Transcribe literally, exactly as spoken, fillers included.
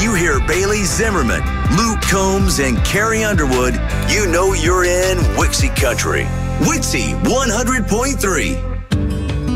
you hear Bailey Zimmerman, Luke Combs, and Carrie Underwood, you know you're in Wixie Country. Wixie one hundred point three.